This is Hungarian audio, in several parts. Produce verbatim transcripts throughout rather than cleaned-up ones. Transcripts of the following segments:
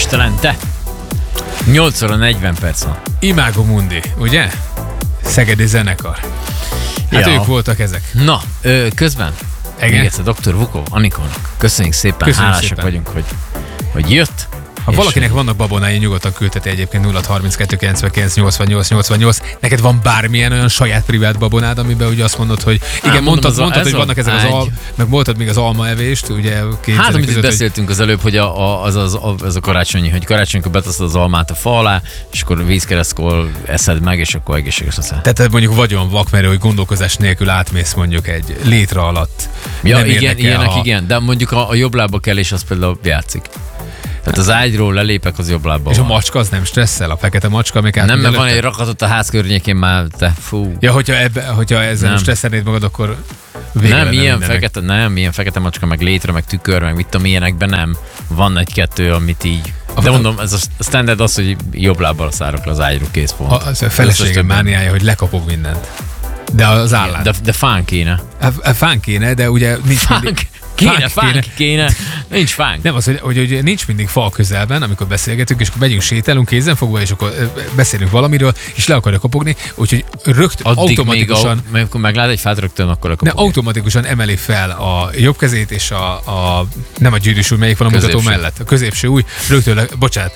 estelente. nyolc óra negyven perc van. Imágo Mundi, ugye? Szegedi zenekar. Hát Ja. ők voltak ezek. Na, ö, közben. Igen? Még egyszer doktor Vukov, Anikónak. Köszönjük szépen, Köszönjük hálásak szépen. vagyunk, hogy, hogy jött. Ha És valakinek vannak babonái, nyugodtan küldheti egyébként nulla harminckettő kilencvenkilenc nyolcvannyolc nyolcvannyolc. Neked van bármilyen olyan saját privát babonád, amiben ugye azt mondod, hogy igen, mondom, mondtad, az a- mondtad ez hogy vannak ezek az egy- al, meg mondtad még az almaevést, ugye két Hát, zenek amit itt között, hogy beszéltünk az előbb, hogy a, a, az, az, az a karácsonyi, hogy karácsonykor betaszod az almát a fa alá, és akkor vízkeresztkor eszed meg, és akkor egészséges leszel. tehát mondjuk vagyon vakmerő, hogy gondolkozás nélkül átmész mondjuk egy létre alatt. Ja, Nem igen, érdekel, ilyenek ha- igen, de mondjuk a, a jobb lába kelés az például játszik. Tehát az ágyról lelépek, az jobb lábban És a van. macska az nem stresszel, a fekete macska, amik át Nem, mert van előtte? egy rakatot a ház környékén már, te fú. Ja, hogyha, ebbe, hogyha ezzel Nem. stresszelnéd magad, akkor vége Nem, lenne ilyen mindennek. fekete, nem, ilyen fekete macska, meg létre, meg tükör, meg mit tudom, ilyenekben nem. Van egy-kettő, amit így. De A- mondom, ez a standard az, hogy jobb lábbal szárok le az ágyról, kész pont. A, az a Összes feleségem többi- mániája, hogy lekapok mindent. De az állán. De, de fán kéne. De, fán kéne, de ugye nincs mindig... Fánk kéne, Fánk fánk kéne. kéne. Nincs fánk. Nem az, hogy, hogy, hogy nincs mindig fa a közelben, amikor beszélgetünk, és akkor megyünk, sétálunk kézenfogva, és akkor ö, beszélünk valamiről, és le akarja kopogni, úgyhogy rögtön Addig automatikusan, még, a, amikor meglát egy fát rögtön, akkor ne, lekopogja. automatikusan emeli fel a jobb kezét, és a, a nem a gyűrűs új, melyik van a mutató Középső. mellett. A középső új, rögtön, le, bocsánat,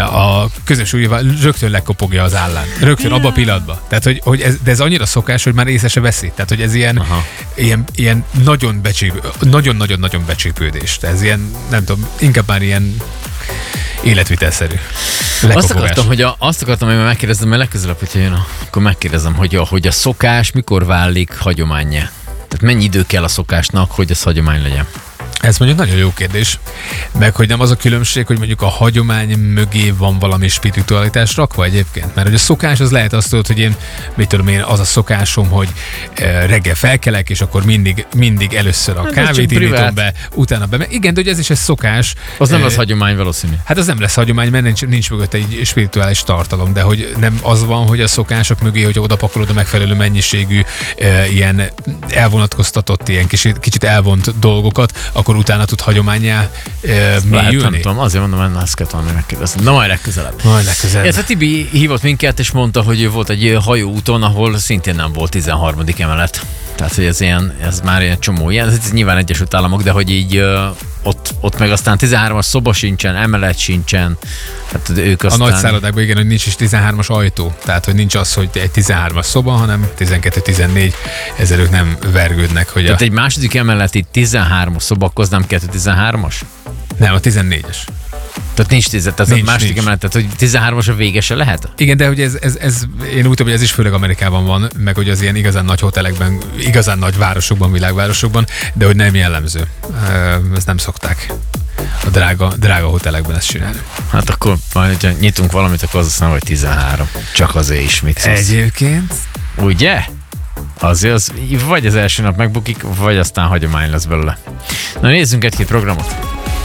a középső új rögtön lekopogja az állán. Rögtön abba a pillanatban. Tehát, hogy, hogy ez, de ez annyira szokás, hogy már észre se veszi. Tehát, hogy ez ilyen, Aha. ilyen, ilyen nagyon becsípő, nagyon-nagyon-nagyon becsípődés. Ez ilyen, nem tudom, inkább már ilyen életvitelszerű. Azt Lekopogás. akartam, hogy a, azt akartam, hogy megkérdezem, mert legközelebb, hogyha jön, a- akkor megkérdezem, hogy a, hogy a szokás mikor válik hagyománnyá? Tehát mennyi idő kell a szokásnak, hogy ez hagyomány legyen? Ez mondjuk nagyon jó kérdés. Meg hogy nem az a különbség, hogy mondjuk a hagyomány mögé van valami spiritualitás rakva egyébként. Mert hogy a szokás az lehet azt tudod, hogy én, mit tudom én, az a szokásom, hogy eh, reggel felkelek, és akkor mindig, mindig először a Hát ez kávét csak privát. indítom be, utána be. Igen, de hogy ez is egy szokás. Az nem Eh, lesz hagyomány valószínű. Hát az nem lesz hagyomány, mert nincs, nincs mögött egy spirituális tartalom, de hogy nem az van, hogy a szokások mögé, hogy odapakolod a megfelelő mennyiségű e, ilyen elvonatkoztatott, ilyen kicsit, kicsit elvont dolgokat, akkor utána tud hagyománnyá e, Lehet, nem mélyülni. tudom, azért mondom, hogy ezt kell valami megkérdezni. Na majd legközelebb. Majd legközelebb. Ez a Tibi hívott minket, és mondta, hogy ő volt egy hajóúton, ahol szintén nem volt tizenharmadik emelet. Tehát, hogy ez, ilyen, ez már ilyen csomó ilyen, ez nyilván Egyesült Államok, de hogy így ö, ott, ott meg aztán tizenhármas szoba sincsen, emelet sincsen. Hát ők A aztán... nagy szállodákban igen, hogy nincs is tizenhármas ajtó. Tehát, hogy nincs az, hogy egy tizenhármas szoba, hanem tizenkettő tizennégy, ezzel ők nem vergődnek, hogy a... Tehát egy második emeleti tizenhármas szoba, akkor az nem kettő tizenhármas? Nem, a tizennégyes. Tehát nincs tíz, tehát Nincs, a második nincs. emelet, tehát hogy tizenhármas a vége se lehet? Igen, de hogy ez, ez, ez, én úgy tudom, hogy ez is főleg Amerikában van, meg hogy az ilyen igazán nagy hotelekben, igazán nagy városokban, világvárosokban, de hogy nem jellemző. Ö, Ezt nem szokták a drága, drága hotelekben ezt csinálni. Hát akkor majd, hogyha nyitunk valamit, akkor az aztán vagy tizenhárom. Csak azért is mit szólsz. Egyébként? Ugye? Azért az, vagy az első nap megbukik, vagy aztán hagyomány lesz belőle. Na nézzünk egy-két programot.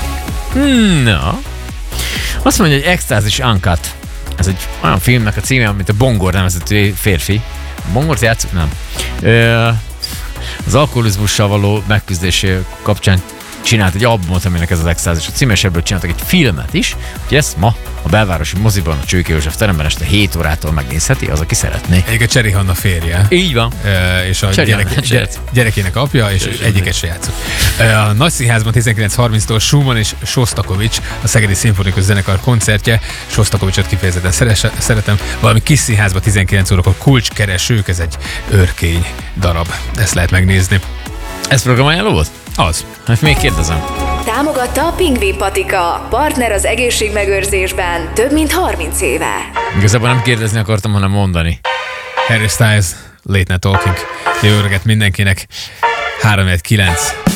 Na. Azt mondja, hogy Extázis Uncut. Ez egy olyan filmnek a címe, amit a Bongor nevezetű férfi. Bongort játszunk? Nem. Ö, az alkoholizmussal való megküzdésé kapcsán csinált egy albumot, aminek ez az Extázis a címe, és ebből csináltak egy filmet is, hogy ezt ma a belvárosi moziban, a Csőke József teremben este hét órától megnézheti az, aki szeretné. Egyik a Cseri Hanna férje. Így van. Ö, és a Cseri gyerek, Hanna, gyere, gyerekének apja, és Cseri egyiket se játszott. Ö, A Nagyszínházban tizenkilenc harminctól Schumann és Sostakovics, a Szegedi Szimfonikus Zenekar koncertje. Sostakovicsot kifejezetten szeres, szeretem. Valami kis színházban tizenkilenc órakor Kulcskeresők, ez egy őrkény darab. Ezt lehet megnézni. Ez programajánló volt? Az. Hát még kérdezem. Támogatta a Pingvin Patika, partner az egészségmegőrzésben több mint harminc éve. Igazából nem kérdezni akartam, hanem mondani. Harry Styles, Late Night Talking. Jó öreget mindenkinek. három kilenc